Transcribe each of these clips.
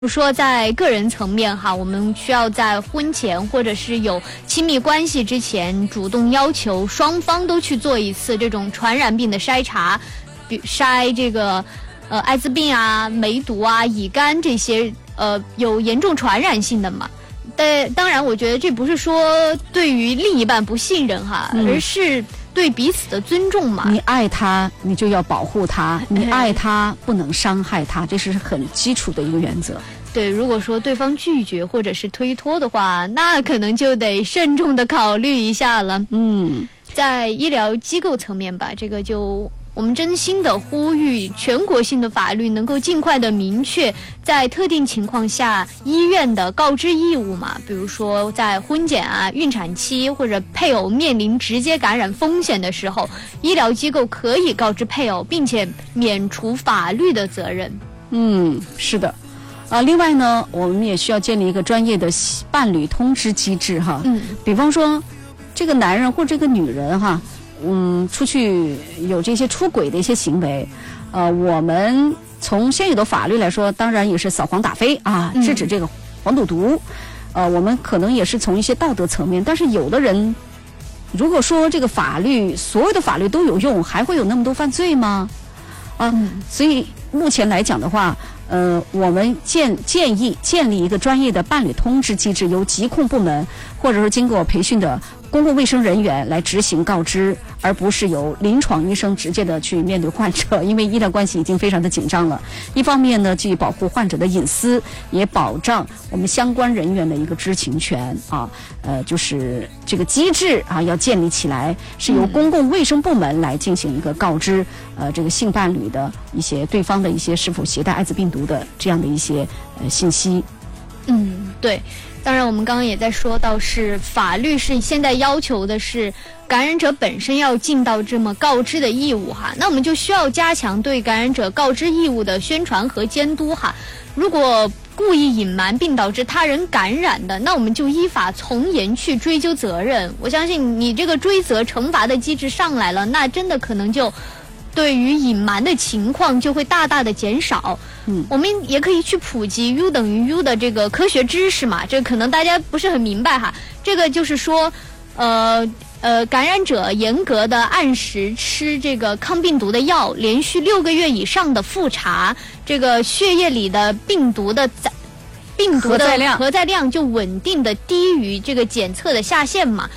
比如说在个人层面哈，我们需要在婚前或者是有亲密关系之前，主动要求双方都去做一次这种传染病的筛查，筛这个艾滋病啊、梅毒啊、乙肝这些有严重传染性的嘛。当然，我觉得这不是说对于另一半不信任哈，而是对彼此的尊重嘛。 你爱他，你就要保护他；你爱他，不能伤害他，这是很基础的一个原则。 对，如果说对方拒绝或者是推脱的话，那可能就得慎重的考虑一下了。在医疗机构层面吧，这个就我们真心的呼吁全国性的法律能够尽快的明确在特定情况下医院的告知义务嘛，比如说在婚检啊、孕产期或者配偶面临直接感染风险的时候，医疗机构可以告知配偶，并且免除法律的责任。 是的。另外呢，我们也需要建立一个专业的伴侣通知机制哈。比方说，这个男人或者这个女人哈，出去有这些出轨的一些行为，我们从现有的法律来说，当然也是扫黄打非啊，制止这个黄赌毒。我们可能也是从一些道德层面，但是有的人，如果说这个法律所有的法律都有用，还会有那么多犯罪吗？所以目前来讲的话，我们建议建立一个专业的伴侣通知机制，由疾控部门或者是经过培训的公共卫生人员来执行告知，而不是由临床医生直接的去面对患者，因为医疗关系已经非常的紧张了。一方面呢，既保护患者的隐私，也保障我们相关人员的一个知情权啊。就是这个机制啊要建立起来，是由公共卫生部门来进行一个告知，这个性伴侣的一些对方的一些是否携带艾滋病毒的这样的一些信息。 对。当然我们刚刚也在说到，是法律是现在要求的是感染者本身要尽到这么告知的义务哈，那我们就需要加强对感染者告知义务的宣传和监督哈。如果故意隐瞒并导致他人感染的，那我们就依法从严去追究责任。我相信你这个追责惩罚的机制上来了，那真的可能就对于隐瞒的情况就会大大的减少。我们也可以去普及 U 等于 U 的这个科学知识嘛，这可能大家不是很明白哈。这个就是说，感染者严格的按时吃这个抗病毒的药，连续6个月以上的复查，这个血液里的病毒的核载量就稳定的低于这个检测的下限嘛。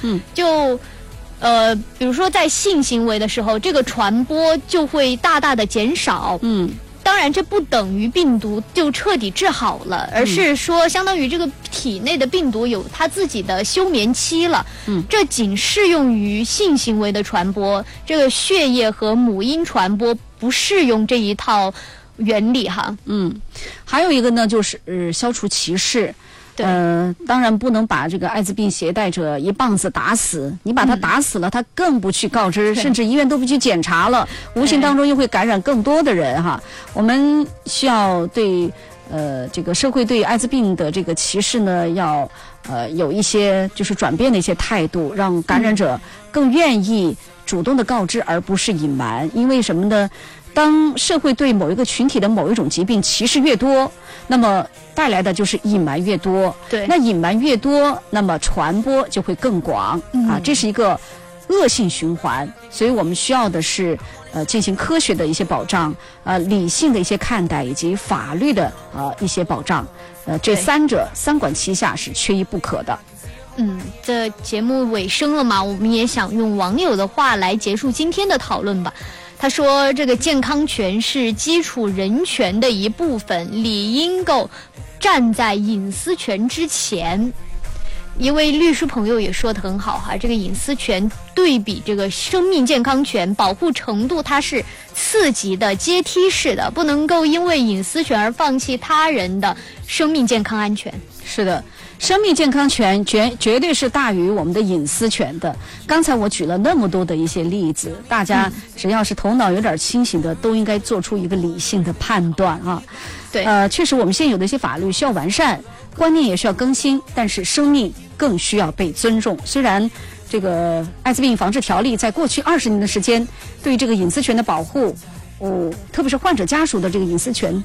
比如说在性行为的时候，这个传播就会大大的减少。当然这不等于病毒就彻底治好了，而是说相当于这个体内的病毒有它自己的休眠期了。这仅适用于性行为的传播，这个血液和母婴传播不适用这一套原理哈。 还有一个呢，就是消除歧视。当然不能把这个艾滋病携带者一棒子打死，你把他打死了，他更不去告知，甚至医院都不去检查了，无形当中又会感染更多的人哈。我们需要对这个社会对艾滋病的这个歧视呢，要有一些就是转变的一些态度，让感染者更愿意主动的告知，而不是隐瞒。因为什么呢？当社会对某一个群体的某一种疾病歧视越多，那么带来的就是隐瞒越多。那隐瞒越多，那么传播就会更广这是一个恶性循环。所以我们需要的是进行科学的一些保障，理性的一些看待，以及法律的一些保障。这三管齐下是缺一不可的。 这节目尾声了嘛，我们也想用网友的话来结束今天的讨论吧。他说这个健康权是基础人权的一部分，理应够站在隐私权之前。一位律师朋友也说得很好哈，这个隐私权对比这个生命健康权，保护程度它是次级的、阶梯式的，不能够因为隐私权而放弃他人的生命健康安全。 是的，生命健康权绝对是大于我们的隐私权的。刚才我举了那么多的一些例子，大家只要是头脑有点清醒的，都应该做出一个理性的判断啊。确实我们现有的一些法律需要完善，观念也需要更新，但是生命更需要被尊重。虽然这个艾滋病防治条例在过去20年的时间对这个隐私权的保护，特别是患者家属的这个隐私权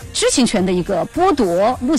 知情权的一个剥夺。